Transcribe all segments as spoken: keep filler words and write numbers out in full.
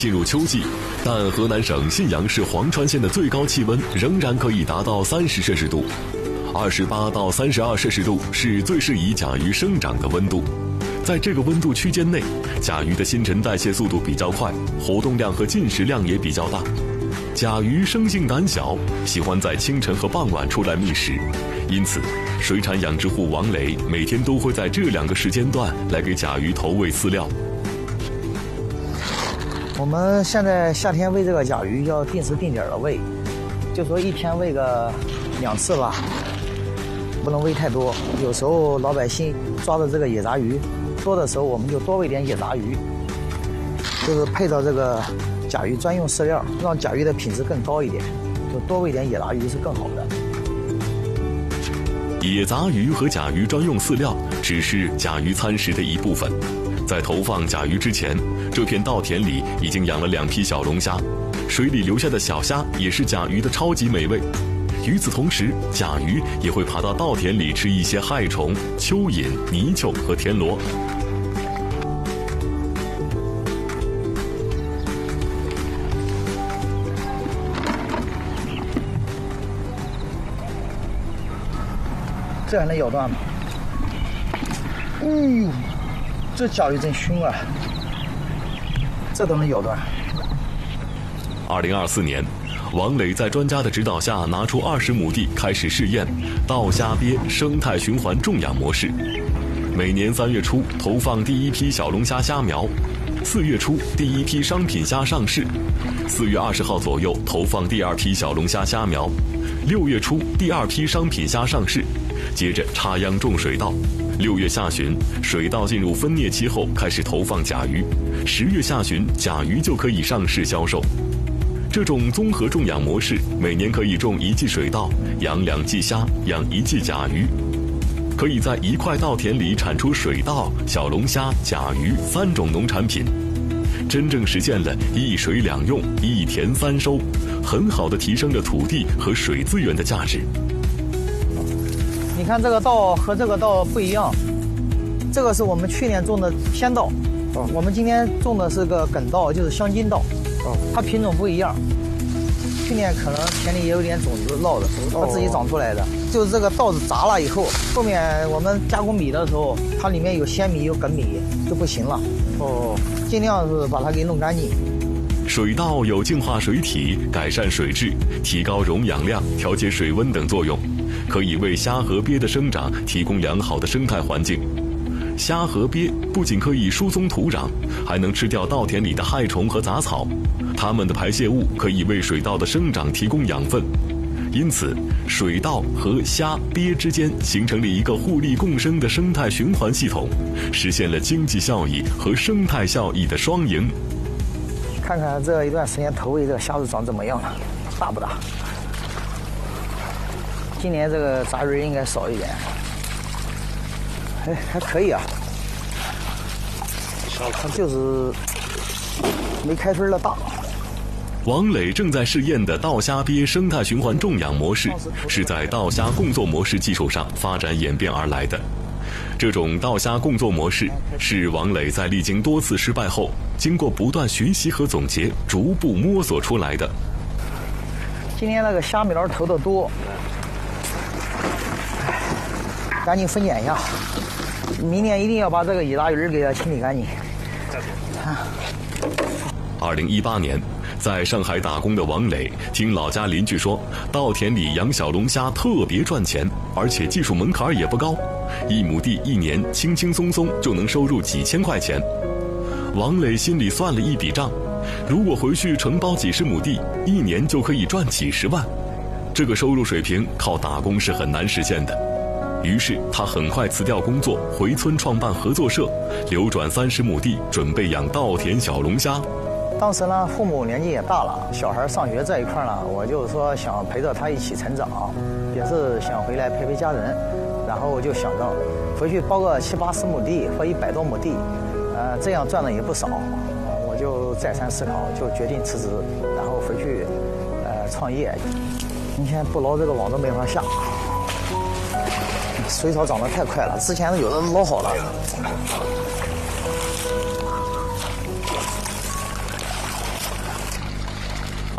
进入秋季，但河南省信阳市黄川县的最高气温仍然可以达到三十摄氏度，二十八到三十二摄氏度是最适宜甲鱼生长的温度。在这个温度区间内，甲鱼的新陈代谢速度比较快，活动量和进食量也比较大。甲鱼生性胆小，喜欢在清晨和傍晚出来觅食，因此水产养殖户王磊每天都会在这两个时间段来给甲鱼投喂饲料。 我们现在夏天喂这个甲鱼要定时定点的喂，就说一天喂个两次吧，不能喂太多。有时候老百姓抓的这个野杂鱼多的时候，我们就多喂点野杂鱼，就是配到这个甲鱼专用饲料，让甲鱼的品质更高一点，就多喂点野杂鱼是更好的。 野杂鱼和甲鱼专用饲料只是甲鱼餐食的一部分。在投放甲鱼之前，这片稻田里已经养了两批小龙虾，水里留下的小虾也是甲鱼的超级美味。与此同时，甲鱼也会爬到稻田里吃一些害虫、蚯蚓、泥鳅和田螺。 这还能咬断吗？哎呦，这甲鱼真凶啊！这都能咬断。 二零二四年，王磊在专家的指导下，拿出二十亩地开始试验稻虾鳖生态循环种养模式。每年三月初投放第一批小龙虾虾苗，四月初第一批商品虾上市，四月二十号左右投放第二批小龙虾虾苗，六月初第二批商品虾上市，接着插秧种水稻。六月下旬，水稻进入分蘖期后开始投放甲鱼，十月下旬甲鱼就可以上市销售。这种综合种养模式，每年可以种一季水稻，养两季虾，养一季甲鱼，可以在一块稻田里产出水稻、小龙虾、甲鱼三种农产品，真正实现了一水两用、一田三收，很好的提升了土地和水资源的价值。 你看这个稻和这个稻不一样，这个是我们去年种的偏稻，哦，我们今天种的是个梗稻，就是香金稻，哦，它品种不一样。去年可能田里也有点种子落的，它自己长出来的。就是这个稻子杂了以后，后面我们加工米的时候，它里面有鲜米有梗米就不行了。哦，尽量是把它给弄干净。 水稻有净化水体、改善水质、提高溶氧量、调节水温等作用，可以为虾和鳖的生长提供良好的生态环境。虾和鳖不仅可以疏松土壤，还能吃掉稻田里的害虫和杂草，它们的排泄物可以为水稻的生长提供养分。因此，水稻和虾、鳖之间形成了一个互利共生的生态循环系统，实现了经济效益和生态效益的双赢。 看看这一段时间投喂这个虾子长怎么样了，大不大？今年这个杂鱼应该少一点，哎，还可以啊。它就是没开春的大。 王磊正在试验的稻虾鳖生态循环种养模式，是在稻虾共作模式基础上发展演变而来的。这种稻虾共作模式是王磊在历经多次失败后，经过不断学习和总结，逐步摸索出来的。 今天那个虾苗投的多，赶紧分拣一下，明年一定要把这个野杂鱼给它清理干净。 二零一八年，在上海打工的王磊听老家邻居说，稻田里养小龙虾特别赚钱，而且技术门槛也不高，一亩地一年轻轻松松就能收入几千块钱。王磊心里算了一笔账，如果回去承包几十亩地，一年就可以赚几十万。这个收入水平靠打工是很难实现的。于是他很快辞掉工作，回村创办合作社，流转三十亩地，准备养稻田小龙虾。 当时呢，父母年纪也大了，小孩上学这一块呢，我就说想陪着他一起成长，也是想回来陪陪家人。然后我就想到，回去包个七八十亩地或一百多亩地，呃，这样赚的也不少。我就再三思考，就决定辞职，然后回去，呃，创业。今天不捞这个网都没法下，水草长得太快了，之前有的捞好了。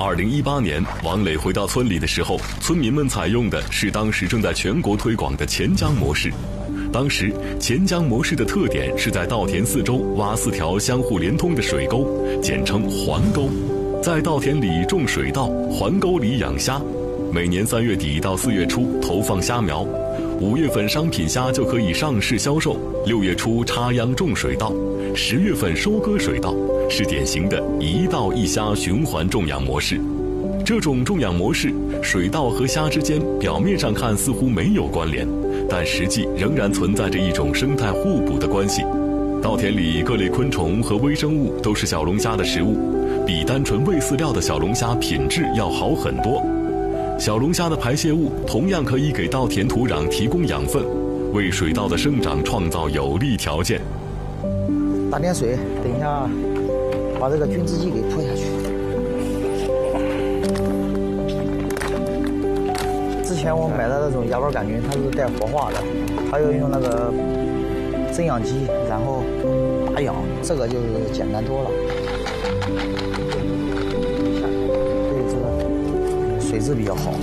二零一八年，王磊回到村里的时候，村民们采用的是当时正在全国推广的钱江模式。当时钱江模式的特点是在稻田四周挖四条相互连通的水沟，简称环沟，在稻田里种水稻，环沟里养虾。每年三月底到四月初投放虾苗，五月份商品虾就可以上市销售，六月初插秧种水稻，十月份收割水稻，是典型的一稻一虾循环种养模式。这种种养模式，水稻和虾之间表面上看似乎没有关联，但实际仍然存在着一种生态互补的关系。稻田里各类昆虫和微生物都是小龙虾的食物，比单纯喂饲料的小龙虾品质要好很多。小龙虾的排泄物同样可以给稻田土壤提供养分，为水稻的生长创造有利条件。 打点水，等一下把这个菌滋剂给泼下去。之前我买的那种芽孢杆菌，它是带活化的，还有用那个增氧机，然后打氧，这个就是简单多了。对，这个水质比较好，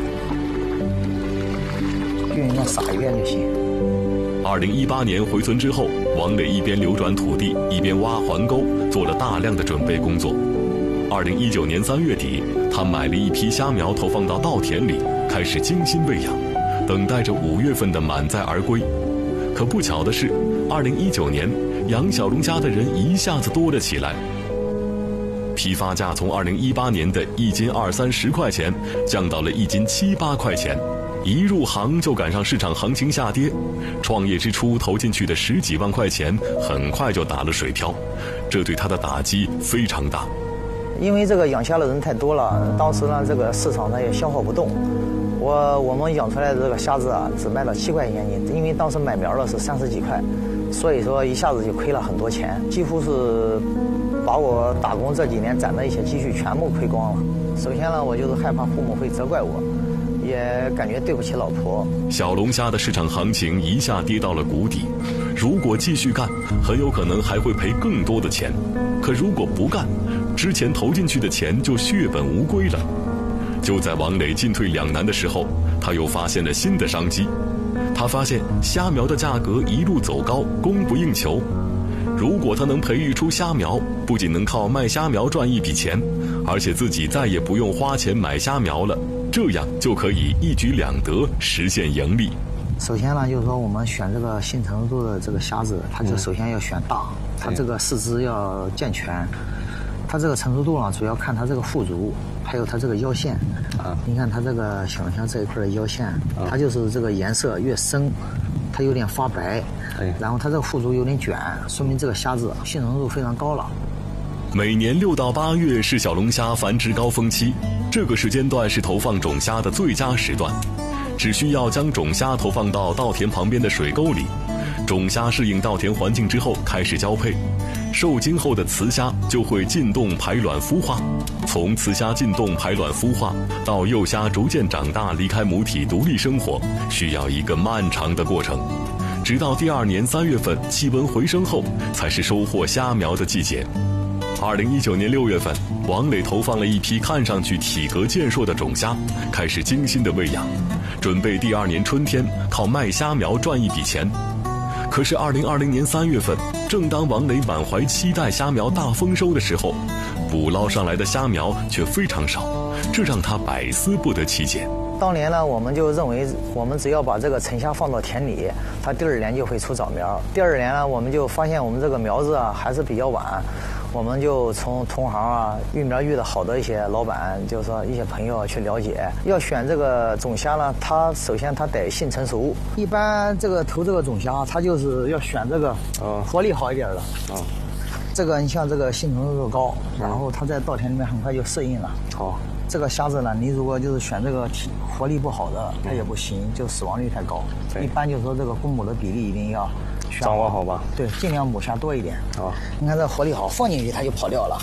均匀的撒一遍就行。 二零一八年回村之后，王磊一边流转土地，一边挖环沟，做了大量的准备工作。二零一九年三月底，他买了一批虾苗投放到稻田里，开始精心喂养，等待着五月份的满载而归。可不巧的是，二零一九年养小龙虾的人一下子多了起来，批发价从二零一八年的一斤二三十块钱降到了一斤七八块钱。一入行就赶上市场行情下跌，创业之初投进去的十几万块钱很快就打了水漂，这对他的打击非常大。 因为这个养虾的人太多了，当时呢这个市场呢也消化不动，我我们养出来的这个虾子啊只卖了七块钱一斤，因为当时买苗的是三十几块，所以说一下子就亏了很多钱，几乎是把我打工这几年攒的一些积蓄全部亏光了。首先呢，我就是害怕父母会责怪我，也感觉对不起老婆。 小龙虾的市场行情一下跌到了谷底，如果继续干，很有可能还会赔更多的钱。可如果不干，之前投进去的钱就血本无归了。就在王磊进退两难的时候，他又发现了新的商机。他发现虾苗的价格一路走高，供不应求。如果他能培育出虾苗，不仅能靠卖虾苗赚一笔钱，而且自己再也不用花钱买虾苗了，这样就可以一举两得，实现盈利。 首先呢，就是说我们选这个新成熟的这个虾子，它就首先要选大，它这个四肢要健全。它这个成熟度呢，主要看它这个腹足，还有它这个腰线。啊，你看它这个小龙虾这一块的腰线，它就是这个颜色越深，它有点发白。然后它这个腹足有点卷，说明这个虾子性成熟度非常高了。 每年六到八月是小龙虾繁殖高峰期，这个时间段是投放种虾的最佳时段。只需要将种虾投放到稻田旁边的水沟里，种虾适应稻田环境之后开始交配，受精后的雌虾就会进洞排卵孵化。从雌虾进洞排卵孵化到幼虾逐渐长大离开母体独立生活，需要一个漫长的过程。直到第二年三月份气温回升后，才是收获虾苗的季节。二零一九年六月份，王磊投放了一批看上去体格健硕的种虾，开始精心的喂养，准备第二年春天靠卖虾苗赚一笔钱。可是二零二零年三月份，正当王磊满怀期待虾苗大丰收的时候，捕捞上来的虾苗却非常少，这让他百思不得其解。 当年呢，我们就认为我们只要把这个成虾放到田里，它第二年就会出早苗。第二年呢，我们就发现我们这个苗子啊还是比较晚，我们就从同行啊育苗育的好的一些老板，就是说一些朋友去了解，要选这个种虾呢，它首先它得性成熟。一般这个投这个种虾，它就是要选这个活力好一点的。啊、哦，这个你像这个性成熟度高，然后它在稻田里面很快就适应了。好、哦。这个虾子呢，你如果就是选这个活力不好的，它也不行，就死亡率太高。一般就是说这个公母的比例一定要掌握好吧？ 对，尽量母虾多一点。啊，你看这活力好，放进去它就跑掉了。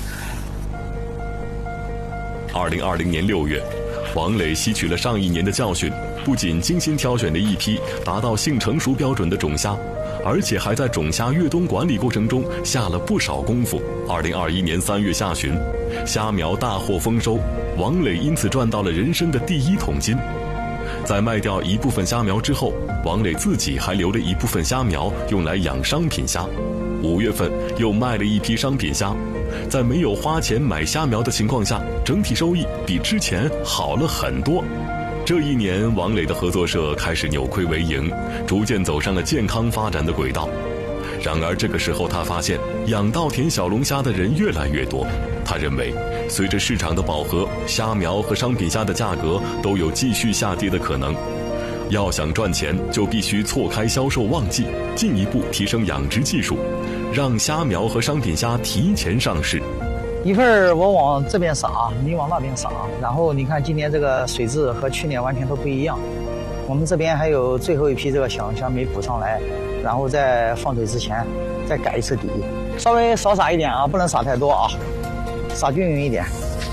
二零二零年六月，王磊吸取了上一年的教训，不仅精心挑选了一批达到性成熟标准的种虾， 而且还在种虾越冬管理过程中下了不少功夫。二零二一年三月下旬，虾苗大获丰收，王磊因此赚到了人生的第一桶金。在卖掉一部分虾苗之后，王磊自己还留了一部分虾苗用来养商品虾。五月份又卖了一批商品虾，在没有花钱买虾苗的情况下，整体收益比之前好了很多。这一年，王磊的合作社开始扭亏为盈，逐渐走上了健康发展的轨道。然而这个时候，他发现养稻田小龙虾的人越来越多。他认为，随着市场的饱和，虾苗和商品虾的价格都有继续下跌的可能。要想赚钱，就必须错开销售旺季，进一步提升养殖技术，让虾苗和商品虾提前上市。 一份儿我往这边撒，你往那边撒，然后你看今年这个水质和去年完全都不一样。我们这边还有最后一批这个小龙虾没补上来，然后在放水之前再改一次底，稍微少撒一点啊，不能撒太多啊，撒均匀一点。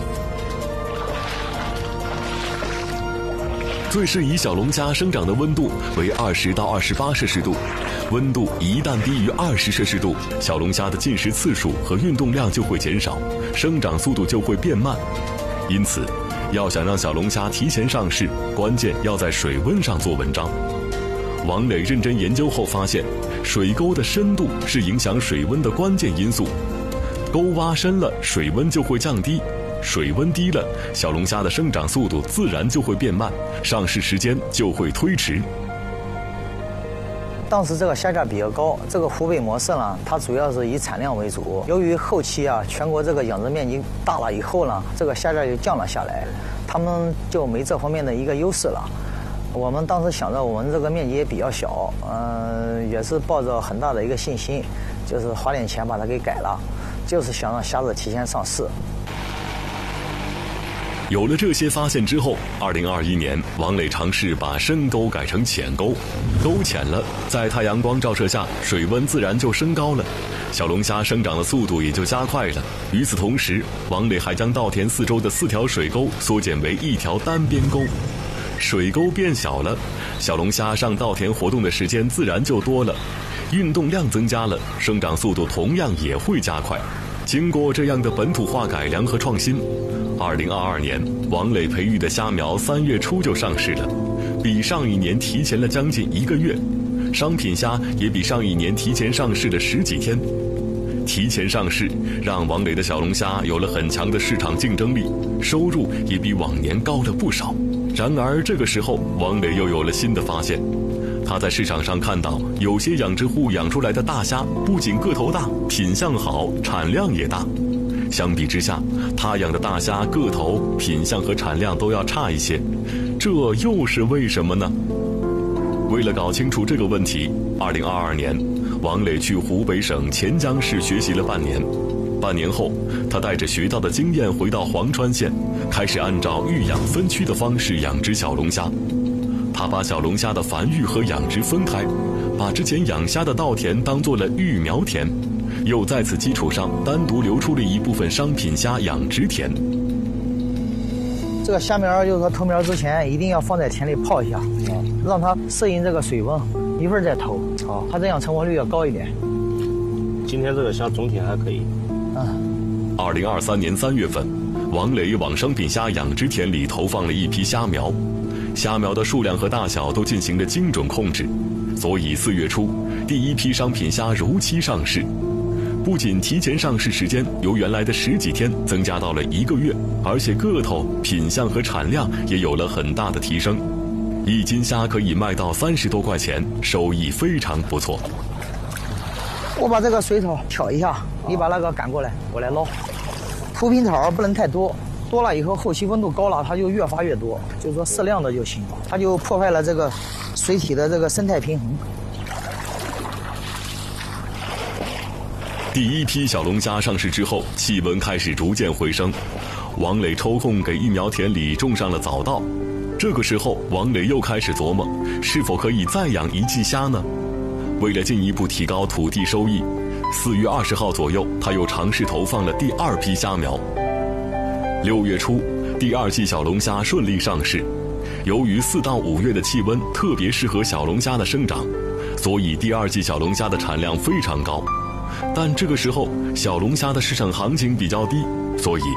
最适宜小龙虾生长的温度为二十到二十八摄氏度，温度一旦低于二十摄氏度，小龙虾的进食次数和运动量就会减少，生长速度就会变慢。因此，要想让小龙虾提前上市，关键要在水温上做文章。王磊认真研究后发现，水沟的深度是影响水温的关键因素，沟挖深了，水温就会降低。水温低了，小龙虾的生长速度自然就会变慢，上市时间就会推迟。 当时这个虾价比较高，这个湖北模式呢，它主要是以产量为主。由于后期啊，全国这个养殖面积大了以后呢，这个虾价就降了下来，他们就没这方面的一个优势了。我们当时想着我们这个面积也比较小，嗯、呃，也是抱着很大的一个信心，就是花点钱把它给改了，就是想让虾子提前上市。 有了这些发现之后，二零二一年，王磊尝试把深沟改成浅沟，沟浅了，在太阳光照射下，水温自然就升高了，小龙虾生长的速度也就加快了。与此同时，王磊还将稻田四周的四条水沟缩减为一条单边沟，水沟变小了，小龙虾上稻田活动的时间自然就多了，运动量增加了，生长速度同样也会加快。经过这样的本土化改良和创新，二零二二年，王磊培育的虾苗三月初就上市了，比上一年提前了将近一个月。商品虾也比上一年提前上市了十几天。提前上市，让王磊的小龙虾有了很强的市场竞争力，收入也比往年高了不少。然而这个时候，王磊又有了新的发现。他在市场上看到，有些养殖户养出来的大虾不仅个头大，品相好，产量也大。相比之下，他养的大虾个头、品相和产量都要差一些，这又是为什么呢？为了搞清楚这个问题，二零二二年，王磊去湖北省潜江市学习了半年。半年后，他带着学到的经验回到黄川县，开始按照育养分区的方式养殖小龙虾。他把小龙虾的繁育和养殖分开，把之前养虾的稻田当做了育苗田，又在此基础上单独留出了一部分商品虾养殖田。 这个虾苗就是说投苗之前一定要放在田里泡一下，让它适应这个水温，一会儿再投，啊，它这样成活率要高一点。 今天这个虾总体还可以。 嗯。 二零二三年三月份，王磊往商品虾养殖田里投放了一批虾苗。虾苗的数量和大小都进行了精准控制，所以四月初，第一批商品虾如期上市。不仅提前上市时间由原来的十几天增加到了一个月，而且个头、品相和产量也有了很大的提升。一斤虾可以卖到三十多块钱，收益非常不错。 我把这个水草挑一下，你把那个赶过来，我来捞。浮萍草不能太多。多了以后，后期温度高了，它就越发越多，就是说适量的就行，它就破坏了这个水体的这个生态平衡。 第一批小龙虾上市之后，气温开始逐渐回升，王磊抽空给育苗田里种上了早稻。这个时候，王磊又开始琢磨，是否可以再养一季虾呢？为了进一步提高土地收益，四月二十号左右，他又尝试投放了第二批虾苗。六月初，第二季小龙虾顺利上市。由于四到五月的气温特别适合小龙虾的生长， 所以第二季小龙虾的产量非常高。但这个时候小龙虾的市场行情比较低，所以